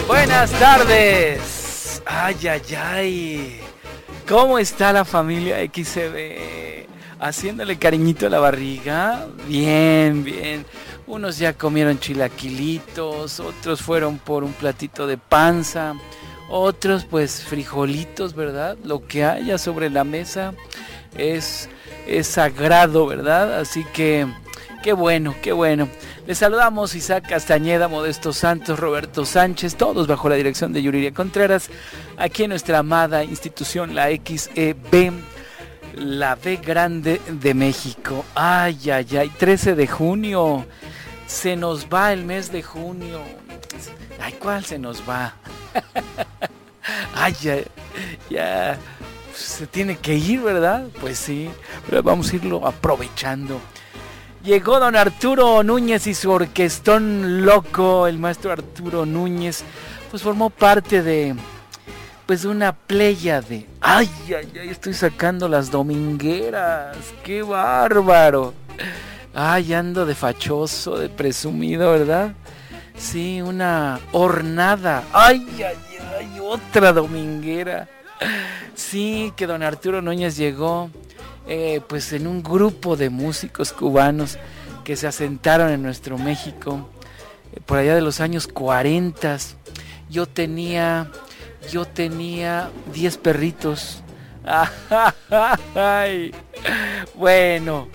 Buenas tardes. Ay, ay, ay. ¿Cómo está la familia XCB? ¿Haciéndole cariñito a la barriga? Bien, bien. Unos ya comieron chilaquilitos, otros fueron por un platito de panza, otros pues frijolitos, ¿verdad? Lo que haya sobre la mesa es sagrado, ¿verdad? Así que qué bueno, qué bueno. Les saludamos Isaac Castañeda, Modesto Santos, Roberto Sánchez, todos bajo la dirección de Yuriria Contreras, aquí en nuestra amada institución, la XEB, la B Grande de México. Ay, ay, ay, 13 de junio, se nos va el mes de junio. Ay, ¿cuál se nos va? Ay, ya, se tiene que ir, ¿verdad? Pues sí, pero vamos a irlo aprovechando. Llegó don Arturo Núñez y su orquestón loco. El maestro Arturo Núñez pues formó parte de una pléyade. Ay, ay, ay, estoy sacando las domingueras. ¡Qué bárbaro! Ay, ando de fachoso, de presumido, ¿verdad? Sí, una hornada. Ay, ay, ay, otra dominguera. Sí, que don Arturo Núñez llegó pues en un grupo de músicos cubanos que se asentaron en nuestro México por allá de los años 40. Yo tenía 10 perritos. Ay, bueno,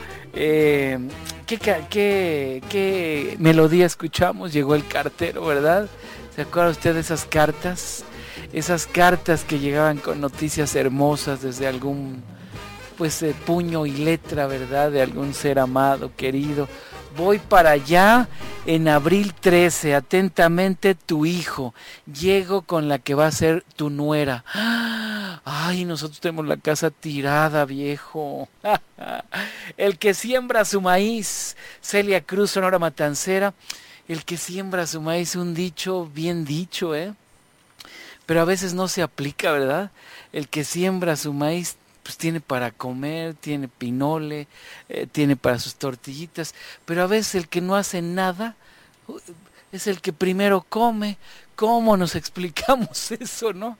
¿qué melodía escuchamos? Llegó el cartero, ¿verdad? ¿Se acuerda usted de esas cartas? Esas cartas que llegaban con noticias hermosas desde algún puño y letra, ¿verdad? De algún ser amado, querido. Voy para allá en abril 13, atentamente tu hijo. Llego con la que va a ser tu nuera. Ay, nosotros tenemos la casa tirada, viejo. El que siembra su maíz, Celia Cruz, Sonora Matancera. El que siembra su maíz, un dicho bien dicho, pero a veces no se aplica, ¿verdad? El que siembra su maíz pues tiene para comer, tiene pinole, tiene para sus tortillitas, pero a veces el que no hace nada es el que primero come. ¿Cómo nos explicamos eso, no?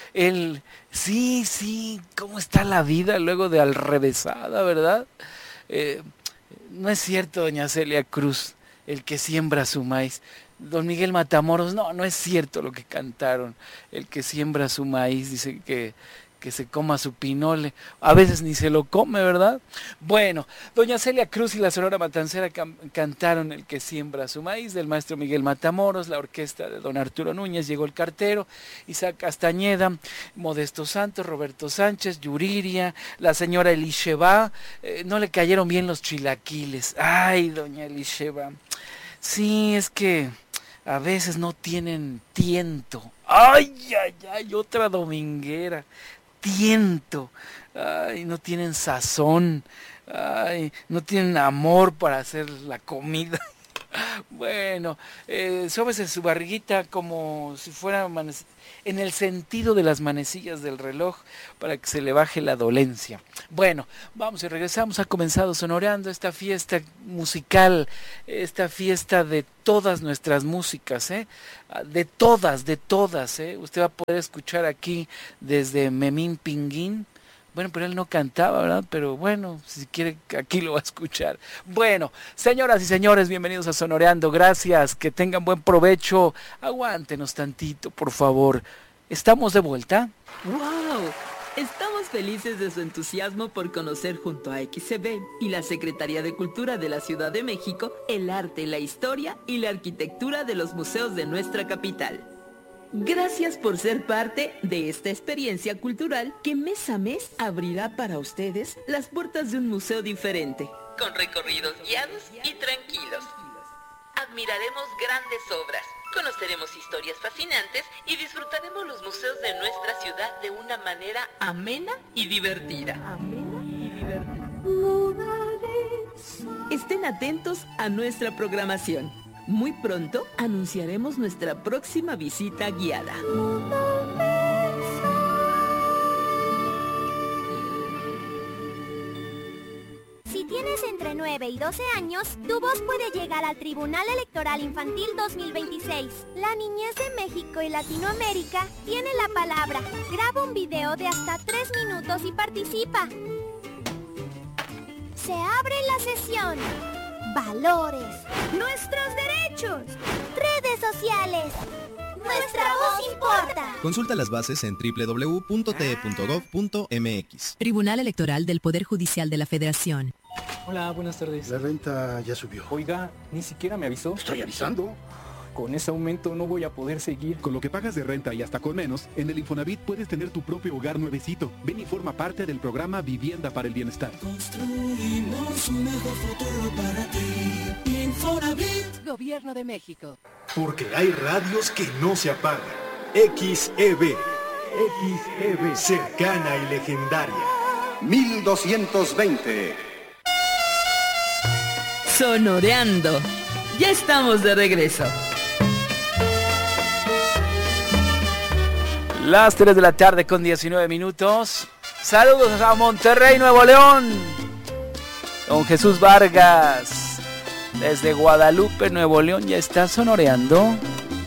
Sí, ¿cómo está la vida luego de alrevesada, verdad? No es cierto, doña Celia Cruz, el que siembra su maíz. Don Miguel Matamoros, no es cierto lo que cantaron. El que siembra su maíz dice que se coma su pinole. A veces ni se lo come, ¿verdad? Bueno, doña Celia Cruz y la Sonora Matancera cantaron El que siembra su maíz, del maestro Miguel Matamoros, la orquesta de don Arturo Núñez, llegó el cartero, Isaac Castañeda, Modesto Santos, Roberto Sánchez, Yuriria, la señora Elisheva. No le cayeron bien los chilaquiles. Ay, doña Elisheva. Sí, es que a veces no tienen tiento. Ay, ay, ay, otra dominguera. Tiento. Ay, no tienen sazón. Ay, no tienen amor para hacer la comida. Bueno, sóbese su barriguita como si fuera en el sentido de las manecillas del reloj para que se le baje la dolencia. Bueno, vamos y regresamos. Ha comenzado Sonoreando, esta fiesta musical, esta fiesta de todas nuestras músicas, de todas, Usted va a poder escuchar aquí desde Memín Pinguín. Bueno, pero él no cantaba, ¿verdad? Pero bueno, si quiere, aquí lo va a escuchar. Bueno, señoras y señores, bienvenidos a Sonoreando. Gracias, que tengan buen provecho. Aguántenos tantito, por favor. ¿Estamos de vuelta? ¡Wow! Estamos felices de su entusiasmo por conocer junto a XCB y la Secretaría de Cultura de la Ciudad de México el arte, la historia y la arquitectura de los museos de nuestra capital. Gracias por ser parte de esta experiencia cultural que mes a mes abrirá para ustedes las puertas de un museo diferente, con recorridos guiados y tranquilos. Admiraremos grandes obras, conoceremos historias fascinantes y disfrutaremos los museos de nuestra ciudad de una manera amena y divertida. Estén atentos a nuestra programación. Muy pronto anunciaremos nuestra próxima visita guiada. Si tienes entre 9 9 y 12 años, tu voz puede llegar al Tribunal Electoral Infantil 2026. La niñez de México y Latinoamérica tiene la palabra. Graba un video de hasta 3 minutos y participa. Se abre la sesión. Valores. Nuestros derechos. Redes sociales. Nuestra voz importa. Consulta las bases en www.te.gov.mx. Tribunal Electoral del Poder Judicial de la Federación. Hola, buenas tardes. La renta ya subió. Oiga, ni siquiera me avisó. Estoy avisando. Con ese aumento no voy a poder seguir. Con lo que pagas de renta y hasta con menos, en el Infonavit puedes tener tu propio hogar nuevecito. Ven y forma parte del programa Vivienda para el Bienestar. Construimos un mejor futuro para ti. Infonavit. Gobierno de México. Porque hay radios que no se apagan. XEB. XEB. Cercana y legendaria. 1220. Sonoreando. Ya estamos de regreso. Las 3 de la tarde con 19 minutos. Saludos a Monterrey, Nuevo León. Don Jesús Vargas, desde Guadalupe, Nuevo León, ya está sonoreando.